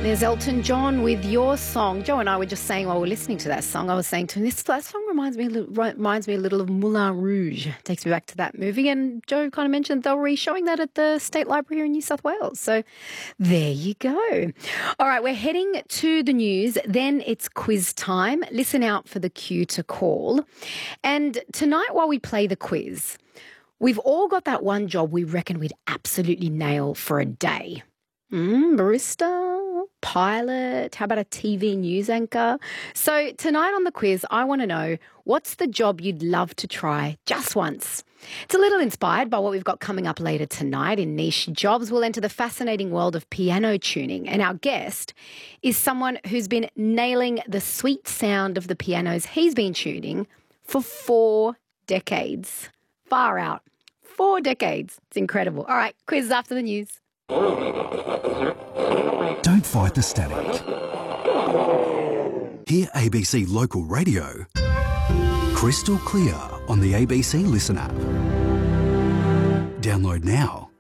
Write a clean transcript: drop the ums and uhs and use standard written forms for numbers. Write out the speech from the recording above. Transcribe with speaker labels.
Speaker 1: There's Elton John with Your Song. Joe and I were just saying while we were listening to that song, I was saying to him, that song reminds me a little of Moulin Rouge. Takes me back to that movie. And Joe kind of mentioned they're re-showing that at the State Library here in New South Wales. So there you go. All right, we're heading to the news. Then it's quiz time. Listen out for the cue to call. And tonight while we play the quiz, we've all got that one job we reckon we'd absolutely nail for a day. Barista, pilot, how about a TV news anchor? So tonight on the quiz, I want to know, what's the job you'd love to try just once? It's a little inspired by what we've got coming up later tonight in Niche Jobs. We'll enter the fascinating world of piano tuning, and our guest is someone who's been nailing the sweet sound of the pianos he's been tuning for 4 decades. Far out. 4 decades. It's incredible. All right, quiz is after the news.
Speaker 2: Don't fight the static. Hear ABC Local Radio crystal clear on the ABC Listen app. Download now.